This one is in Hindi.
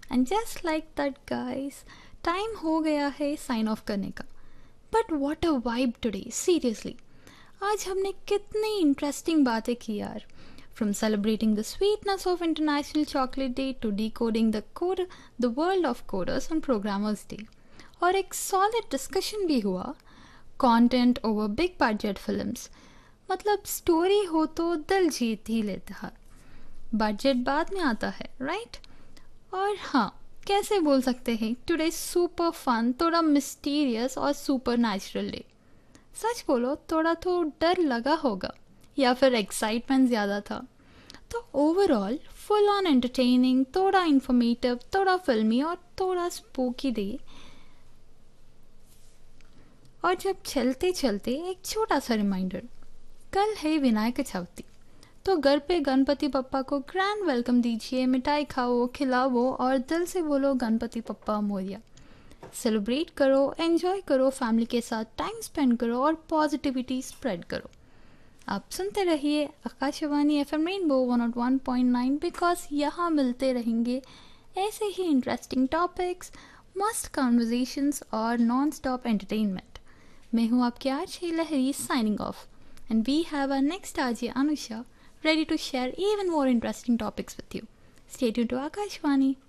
And just like that guys, time हो गया है साइन ऑफ करने का. But what a vibe today, seriously. आज हमने कितनी इंटरेस्टिंग बातें की यार. From celebrating the sweetness of International Chocolate Day to decoding the world of coders on Programmers Day. और एक solid discussion भी हुआ. Content over big budget films. मतलब स्टोरी हो तो दिल जीत ही लेता है. बजट बाद में आता है, राइट? और हाँ, कैसे बोल सकते हैं टुडे सुपर फन, थोड़ा मिस्टीरियस और सुपर नेचुरल डे. सच बोलो, थोड़ा तो डर लगा होगा या फिर एक्साइटमेंट ज़्यादा था. तो ओवरऑल फुल ऑन एंटरटेनिंग, थोड़ा इंफॉर्मेटिव, थोड़ा फिल्मी और थोड़ा स्पूकी डे. और जब चलते चलते एक छोटा सा रिमाइंडर, कल है विनायक चौथी, तो घर पे गणपति पप्पा को ग्रैंड वेलकम दीजिए. मिठाई खाओ, खिलाओ और दिल से बोलो गणपति पप्पा मोरिया. सेलिब्रेट करो, एंजॉय करो, फैमिली के साथ टाइम स्पेंड करो और पॉजिटिविटी स्प्रेड करो. आप सुनते रहिए आकाशवाणी एफएम रेनबो 101.9, बिकॉज यहाँ मिलते रहेंगे ऐसे ही इंटरेस्टिंग टॉपिक्स, मस्त कॉन्वर्जेशंस और नॉन स्टॉप एंटरटेनमेंट. मैं हूँ आपकी RJ Lahiri, signing off. And we have our next RJ Anusha ready to share even more interesting topics with you. Stay tuned to Akashvani.